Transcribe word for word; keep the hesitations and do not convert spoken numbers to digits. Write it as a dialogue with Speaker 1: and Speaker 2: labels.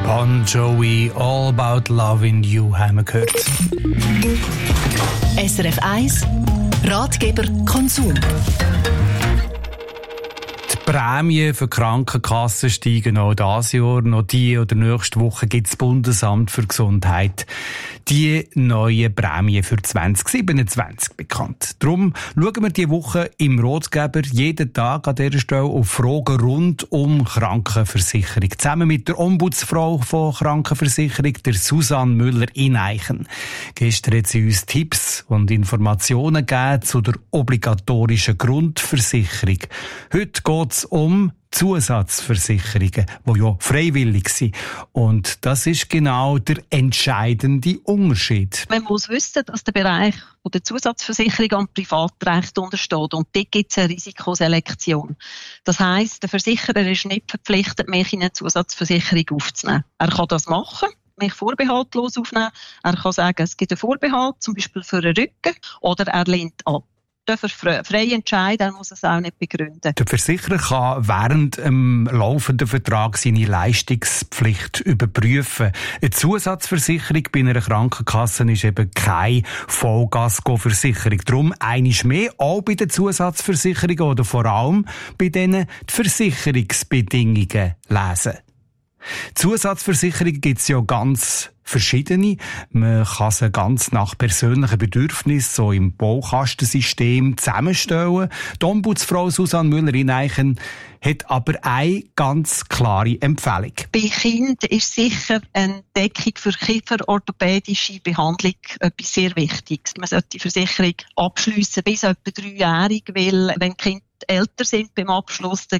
Speaker 1: Bon Jovi, All About Loving You haben wir gehört.
Speaker 2: S R F eins Ratgeber Konsum.
Speaker 1: Die Prämien für die Krankenkassen steigen auch dieses Jahr. Noch diese oder nächste Woche gibt das Bundesamt für Gesundheit die neuen Prämien für zwanzig siebenundzwanzig bekannt. Darum schauen wir diese Woche im Ratgeber jeden Tag an dieser Stelle auf Fragen rund um Krankenversicherung. Zusammen mit der Ombudsfrau von Krankenversicherung, der Susanne Müller-Ineichen. Gestern hat sie uns Tipps und Informationen gegeben zu der obligatorischen Grundversicherung. Heute geht es um Zusatzversicherungen, die ja freiwillig sind. Und das ist genau der entscheidende Unterschied.
Speaker 3: Man muss wissen, dass der Bereich der Zusatzversicherung am Privatrecht untersteht. Und dort gibt es eine Risikoselektion. Das heisst, der Versicherer ist nicht verpflichtet, mich in eine Zusatzversicherung aufzunehmen. Er kann das machen, mich vorbehaltlos aufnehmen. Er kann sagen, es gibt einen Vorbehalt, zum Beispiel für den Rücken, oder er lehnt ab. Darf er frei entscheiden, er muss es auch nicht begründen.
Speaker 1: Der Versicherer kann während dem laufenden Vertrag seine Leistungspflicht überprüfen. Eine Zusatzversicherung bei einer Krankenkasse ist eben keine Vollgasko-Versicherung. Darum einiges mehr, auch bei den Zusatzversicherungen oder vor allem bei denen die Versicherungsbedingungen lesen. Zusatzversicherungen gibt es ja ganz verschiedene. Man kann sie ganz nach persönlichen Bedürfnissen, so im Baukastensystem, zusammenstellen. Die Ombudsfrau Susanne Müller-Ineichen hat aber eine ganz klare Empfehlung.
Speaker 3: Bei Kindern ist sicher eine Deckung für kieferorthopädische Behandlung etwas sehr Wichtiges. Man sollte die Versicherung abschliessen bis etwa dreijährig, weil wenn Kinder älter sind beim Abschluss, dann